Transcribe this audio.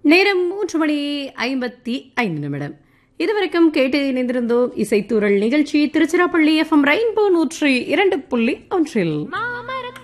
நேரம் 3:55. இதுவரைக்கும் கேட்டு இணைந்திருந்தோம் இசைத்தூரல் நிகழ்ச்சி திருச்சிராப்பள்ளி FM ரெயின்போ 102.1.